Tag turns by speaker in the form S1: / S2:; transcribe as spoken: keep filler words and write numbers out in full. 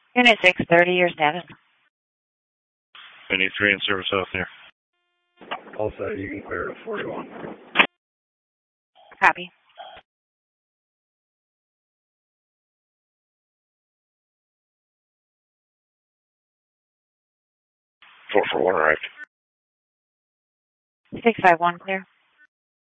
S1: Unit six thirty, your status.
S2: Unit three in service out there.
S3: All set, you can clear it at forty-one.
S1: Copy.
S2: four four one arrived.
S1: six five one, clear.